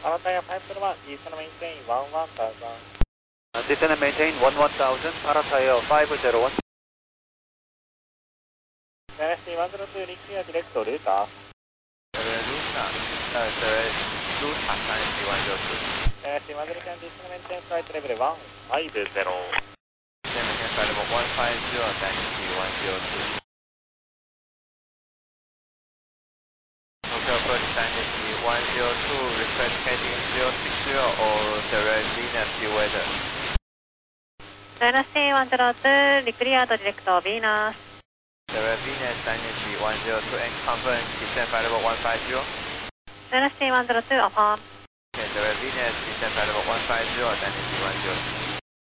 Parataya 501, descend and maintain 11,000. Descend and maintain 11,000, Parataya 501. Dynasty 102, declare direct to route off. Dynasty 102, descend and maintain flight level 150. Descend and maintain flight level 150, Dynasty 102. Hotel approach Dynasty 102, request heading 060 or direct Venus due weather. Dynasty 102, declare to direct to Venus. Direct Venus, Dynasty 102, and confirm descent flight level 150. Dynasty 102, affirm. Okay, direct Venus, descent flight level 150, Dynasty 102.